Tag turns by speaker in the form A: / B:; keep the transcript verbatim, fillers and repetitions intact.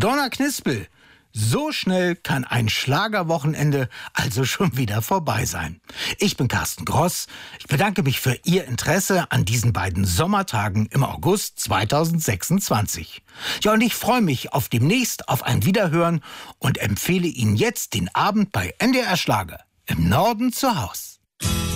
A: Donnerknispel! So schnell kann ein Schlagerwochenende also schon wieder vorbei sein. Ich bin Carsten Gross. Ich bedanke mich für Ihr Interesse an diesen beiden Sommertagen im August zweitausendsechsundzwanzig. Ja, und ich freue mich auf demnächst auf ein Wiederhören und empfehle Ihnen jetzt den Abend bei N D R Schlager im Norden zu Haus.